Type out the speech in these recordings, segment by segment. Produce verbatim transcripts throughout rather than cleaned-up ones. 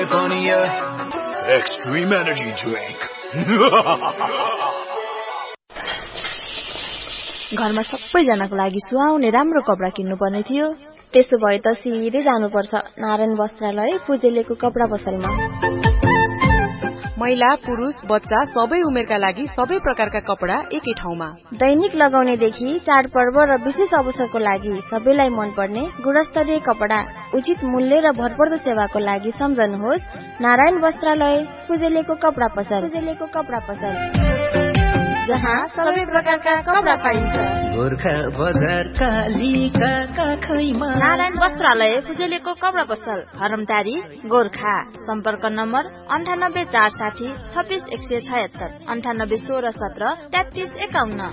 Extreme energy drink. घरमा सबैजनाको लागि सुहाउने राम्रो कपडा किन्नु पर्ने थियो। त्यसो भए त सिधै जानुपर्छ नारायण वस्त्रालय फुजेलेको कपडा पसलमा। महिला पुरुष बच्चा सबै उमेरका लागि सबै प्रकारका कपडा एकै ठाउँमा। दैनिक लगाउनेदेखि चाडपर्व र विशेष अवसरको लागि सबैलाई मनपर्ने गुणस्तरीय कपडा उचित मूल्य र भरपर्दो सेवाको लागि सम्झनुहोस् नारायण वस्त्रालय फुजेलेको कपडा पसल। फुजेलेको कपडा पसल जहाँ सबै प्रकारका कपडा पाइन्छ। गोर्खा बजार कालीका काखैमा नारायण वस्त्रालय फुजेलेको कपडा पसल हरमटारी गोर्खा। सम्पर्क नम्बर अन्ठानब्बे चार साठी छब्बिस एक सय छयत्तर अन्ठानब्बे सोह्र सत्र तेत्तिस एकाउन्न।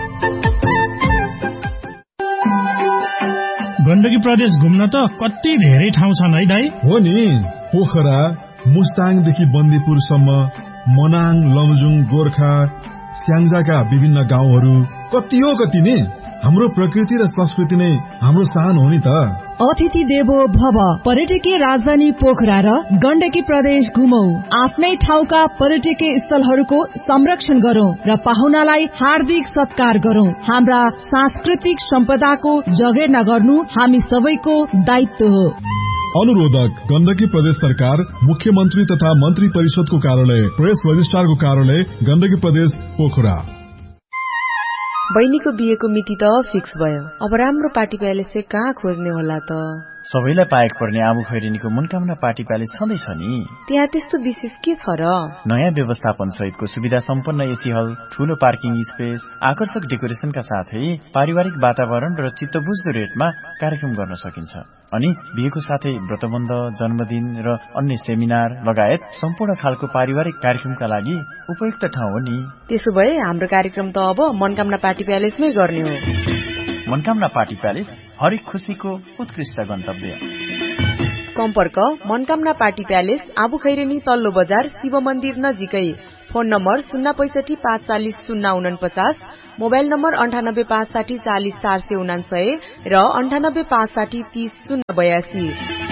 गण्डकी प्रदेश घुम्न त कति धेरै ठाउँ छन् है दाइ? हो नि, पोखरा मुस्ताङदेखि बन्दीपुरसम्म, मनाङ लमजुङ गोर्खा स्याङ्जाका विभिन्न गाउँहरू कति हो कति नि। हाम्रो प्रकृति र संस्कृति नै हाम्रो शान हो नि त। अतिथि देवो भव पर्यटकीय राजधानी पोखरा र गण्डकी प्रदेश घुमौ। आफ्नै ठाउँका पर्यटकीय स्थलहरूको संरक्षण गरौं र पाहुनालाई हार्दिक सत्कार गरौं। हाम्रा सांस्कृतिक सम्पदाको जगेर्ना गर्नु हामी सबैको दायित्व हो। अनुरोधक गण्डकी प्रदेश सरकार, मुख्यमन्त्री तथा मन्त्री परिषदको कार्यालय, प्रेस रजिस्ट्रारको कार्यालय, गण्डकी प्रदेश पोखरा। बहिनीको बिहेको मिति त फिक्स भयो। अब राम्रो पार्टी प्यालेस चाहिँ कहाँ खोज्ने होला त? सबैलाई पाएक पर्ने आबु खैरेनीको मनकामना पार्टी प्यालेस छँदैछ नि। त्यहाँ त्यस्तो विशेष के छ र? नयाँ व्यवस्थापन सहितको सुविधा सम्पन्न एसी हल, ठूलो पार्किङ स्पेस, आकर्षक डेकोरेसनका साथै पारिवारिक वातावरण र चित्तबुझ्दो रेटमा कार्यक्रम गर्न सकिन्छ। अनि बिहेको साथै व्रतबन्ध, जन्मदिन र अन्य सेमिनार लगायत सम्पूर्ण खालको पारिवारिक कार्यक्रमका लागि उपयुक्त ठाउँ हो नि। त्यसो भए हाम्रो कार्यक्रम त अब मनकामना पार्टी प्यालेसमै गर्ने हो। मनकामना पार्टी प्यालेस हरेक खुशीको उत्कृष्ट गन्तव्य। सम्पर्क मनकामना पार्टी प्यालेस, आबु खैरेनी तल्लो बजार, शिव मन्दिर नजिकै। फोन नम्बर शून्य पैसठी पाँच चालिस शून्य उनपचास, मोबाइल नम्बर अन्ठानब्बे पाँच साठी चालिस चार सय उनासय र अन्ठानब्बे पाँच साठी तीस शून्य बयासी।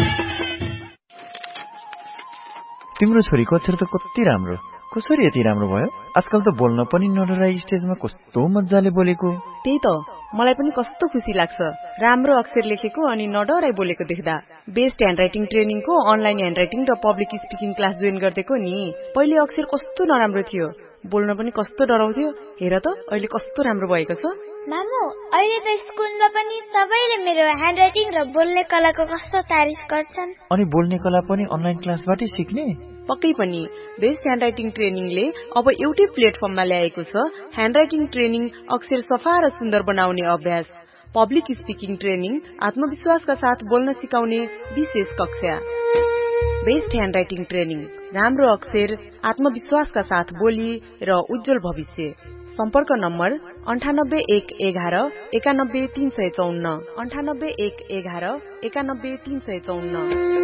तिम्रो छोरीको अक्षर त कति राम्रो, कसरी यति राम्रो भयो? आजकल त बोल्न पनि नडराई स्टेजमा कस्तो मजाले बोलेको। त्यही त, मलाई पनि कस्तो खुसी लाग्छ राम्रो अक्षर लेखेको अनि नडराई बोलेको देख्दा। बेस्ट ह्यान्डराइटिङ ट्रेनिङको अनलाइन ह्यान्डराइटिङ र पब्लिक स्पिकिङ क्लास जोइन गर्देको नि। पहिले अक्षर कस्तो नराम्रो थियो, बोल्न पनि कस्तो डराउँथ्यो, हेर त अहिले कस्तो राम्रो भएको छ। मामु, अहिले त स्कुलमा पनि सबैले मेरो ह्यान्डराइटिङ र बोल्ने कलाको कस्तो तारिफ गर्छन्। अनि बोल्ने कला पनि अनलाइन क्लासबाटै सिक्ने? पक्कै पनि। बेस्ट ह्यान्डराइटिङ ट्रेनिङले अब एउटै प्लेटफर्ममा ल्याएको छ ह्यान्डराइटिङ ट्रेनिङ, अक्षर सफा र सुन्दर बनाउने अभ्यास, पब्लिक स्पिकिङ ट्रेनिङ, आत्मविश्वासका साथ बोल्न सिकाउने विशेष कक्षा। बेस्ट ह्यान्डराइटिङ ट्रेनिङ, राम्रो अक्षर, आत्मविश्वासका साथ बोली र उज्जवल भविष्य। सम्पर्क नम्बर अन्ठानब्बे एक एघार एकानब्बे तीन सय चौन्न अन्ठानब्बे एक एघार एकानब्बे तीन सय चौन्न।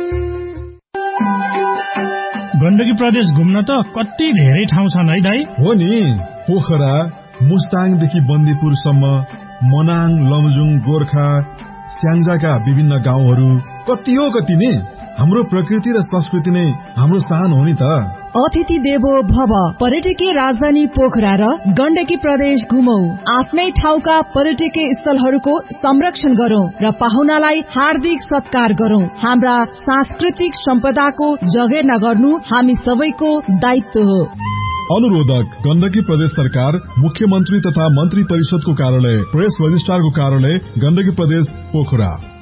गण्डकी प्रदेश घुम्न त कति धेरै ठाउँ छन् है दाइ? हो नि, पोखरा मुस्ताङदेखि बन्दीपुरसम्म, मनाङ लमजुङ गोर्खा स्याङ्जाका विभिन्न गाउँहरू कति हो कति नि। हाम्रो प्रकृति र संस्कृति नै हाम्रो शान हो नि त। अतिथि देवो भव पर्यटकीय राजधानी पोखरा र गण्डकी प्रदेश घुमौ। आफ्नै ठाउँका पर्यटकीय स्थलहरूको संरक्षण गरौं र पाहुनालाई हार्दिक सत्कार गरौं। हाम्रा सांस्कृतिक सम्पदाको जगेर्ना गर्नु हामी सबैको दायित्व हो। अनुरोधक गण्डकी प्रदेश सरकार, मुख्यमन्त्री तथा मन्त्री परिषदको कार्यालय, प्रेस रजिस्ट्रारको कार्यालय, गण्डकी प्रदेश पोखरा।